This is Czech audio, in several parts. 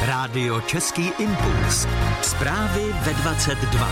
Rádio Český impuls. Zprávy ve 22.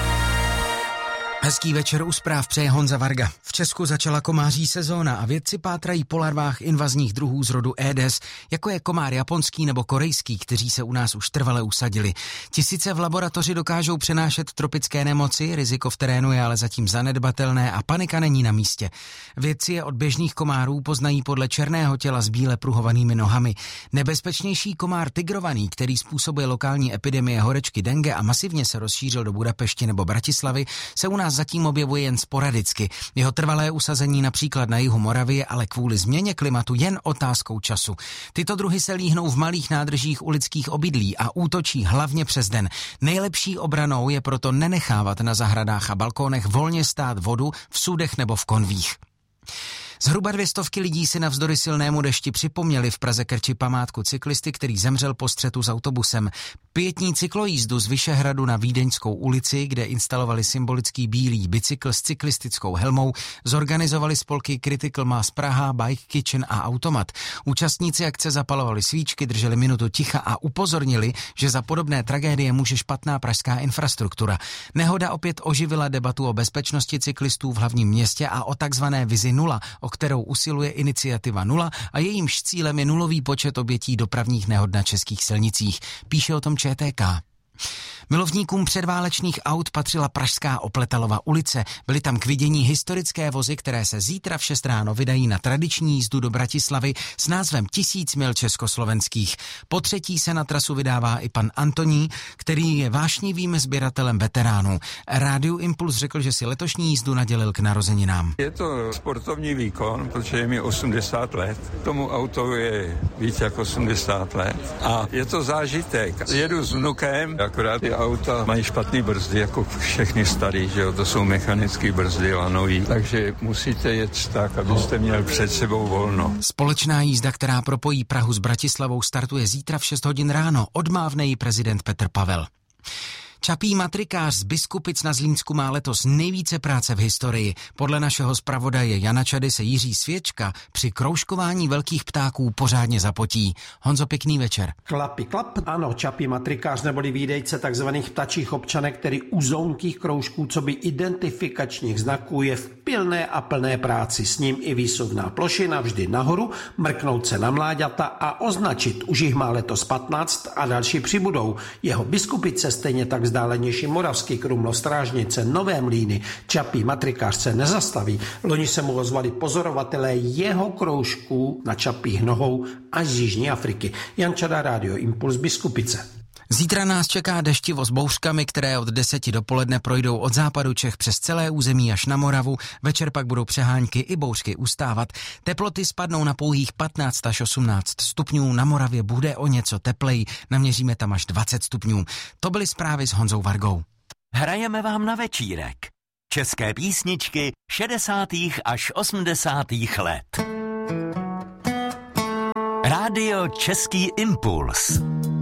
Hezký večer u zpráv přeje Honza Varga. V Česku začala komáří sezóna a vědci pátrají po larvách invazních druhů z rodu Aedes, jako je komár japonský nebo korejský, kteří se u nás už trvale usadili. Tisíce v laboratoři dokážou přenášet tropické nemoci, riziko v terénu je ale zatím zanedbatelné a panika není na místě. Vědci je od běžných komárů poznají podle černého těla s bíle pruhovanými nohami. Nebezpečnější komár tigrovaný, který způsobuje lokální epidemie horečky dengue a masivně se rozšířil do Budapešti nebo Bratislavy, se u nás zatím objevuje jen sporadicky. Jeho trvalé usazení například na jihu Moravy je ale kvůli změně klimatu jen otázkou času. Tyto druhy se líhnou v malých nádržích u lidských obydlí a útočí hlavně přes den. Nejlepší obranou je proto nenechávat na zahradách a balkónech volně stát vodu v sudech nebo v konvích. Zhruba 200 lidí si navzdory silnému dešti připomněli v Praze Krči památku cyklisty, který zemřel po střetu s autobusem. Pietní cyklojízdu z Vyšehradu na Vídeňskou ulici, kde instalovali symbolický bílý bicykl s cyklistickou helmou, zorganizovali spolky Critical Mass Praha, Bike Kitchen a Automat. Účastníci akce zapalovali svíčky, drželi minutu ticha a upozornili, že za podobné tragédie může špatná pražská infrastruktura. Nehoda opět oživila debatu o bezpečnosti cyklistů v hlavním městě a o takzvané vizi nula, o kterou usiluje iniciativa Nula a jejímž cílem je nulový počet obětí dopravních nehod na českých silnicích. Píše o tom ČTK. Milovníkům předválečných aut patřila pražská Opletalova ulice. Byly tam k vidění historické vozy, které se zítra v 6 ráno vydají na tradiční jízdu do Bratislavy s názvem 1000 mil československých. Po třetí se na trasu vydává i pan Antoní, který je vášnivým sběratelem veteránů. Rádiu Impuls řekl, že si letošní jízdu nadělil k narozeninám. Je to sportovní výkon, protože je mi 80 let. Tomu autu je víc jak 80 let. A je to zážitek. Jedu s vnukem, akorát ty auta mají špatný brzdy, jako všechny starý, že jo, to jsou mechanické brzdy lanový, takže musíte jet tak, abyste měl před sebou volno. Společná jízda, která propojí Prahu s Bratislavou, startuje zítra v 6 hodin ráno, odmávne ji prezident Petr Pavel. Čapí matrikář z Biskupic na Zlínsku má letos nejvíce práce v historii. Podle našeho zpravodaje Jana Čady se Jiří Svěčka při kroužkování velkých ptáků pořádně zapotí. Honzo, pěkný večer. Klapy klap, ano, čapí matrikář neboli výdejce takzvaných ptačích občanek, který u zónkých kroužků coby identifikačních znaků je v pilné a plné práci. S ním i výsuvná plošina vždy nahoru, mrknout se na mláďata a označit, už jich má letos 15 a další přibudou. Jeho Biskupice stejně tak vzdálenější Moravský Krumlov, Strážnice, Nové Mlýny, čapí matrikář se nezastaví. Loni se mu ozvali pozorovatelé jeho kroužků na čapích nohou až z Jižní Afriky. Jan Čada, Rádio Impuls, Biskupice. Zítra nás čeká deštivo s bouřkami, které od 10 dopoledne projdou od západu Čech přes celé území až na Moravu. Večer pak budou přehánky i bouřky ustávat. Teploty spadnou na pouhých 15 až 18 stupňů. Na Moravě bude o něco tepleji, naměříme tam až 20 stupňů. To byly zprávy s Honzou Vargou. Hrajeme vám na večírek. České písničky 60. až 80. let. Rádio Český impuls.